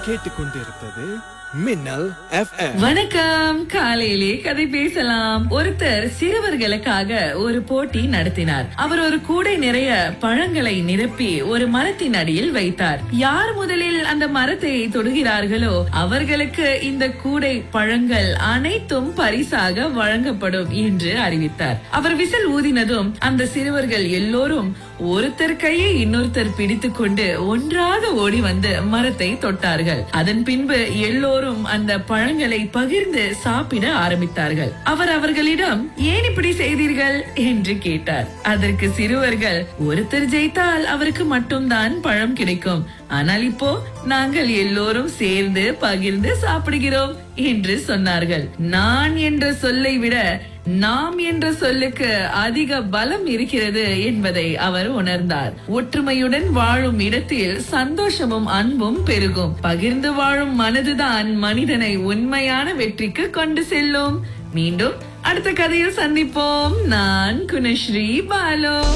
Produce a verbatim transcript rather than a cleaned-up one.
நீங்கள் கேட்டுக்கொண்டிருப்பது மின்னல் எஃப்எம். வணக்கம். காலையிலே கதை பேசலாம். ஒருத்தர் சிறுவர்களுக்காக ஒரு போட்டி நடத்தினார். அவர் ஒரு கூடை நிறைய பழங்களை நிரப்பி ஒரு மரத்தின் அடியில் வைத்தார். யார் முதலில் அந்த மரத்தை தொடுகிறார்களோ அவர்களுக்கு இந்த கூடை பழங்கள் அனைத்தும் பரிசாக வழங்கப்படும் என்று அறிவித்தார். அவர் விசில் ஊதினதும் அந்த சிறுவர்கள் எல்லோரும் ஒருத்தர் கையை இன்னொருத்தர் பிடித்துக் கொண்டு ஒன்றாக ஓடி வந்து மரத்தை தொட்டார்கள். அதன் பின்பு எல்லோரும் அந்த பழங்களை பகிர்ந்து சாப்பிட ஆரம்பித்தார்கள். அவர் அவர்களிடம் ஏன் இப்படி செய்தீர்கள் என்று கேட்டார். அதற்கு சிறுவர்கள், ஒருத்தர் ஜெயித்தால் அவருக்கு மட்டும்தான் பழம் கிடைக்கும், ஆனால் இப்போ நாங்கள் எல்லோரும் சேர்ந்து பகிர்ந்து சாப்பிடுகிறோம் என்று சொன்னார்கள். நான் என்ற சொல்லை விட நாம் என்ற சொல்லுக்கு அதிக பலம் இருக்கிறது என்பதை அவர் உணர்ந்தார். ஒற்றுமையுடன் வாழும் இடத்தில் சந்தோஷமும் அன்பும் பெருகும். பகிர்ந்து வாழும் மனதுதான் மனிதனை உண்மையான வெற்றிக்கு கொண்டு செல்லும். மீண்டும் அடுத்த கதையில் சந்திப்போம். நான் குணஸ்ரீ பாலு.